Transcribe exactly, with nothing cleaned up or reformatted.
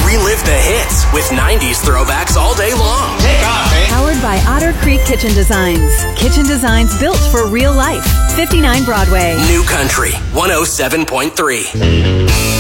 Relive the hits with nineties throwbacks all day long. Take off, eh? Powered by Otter Creek Kitchen Designs. Kitchen designs built for real life. fifty-nine Broadway. New Country one oh seven point three.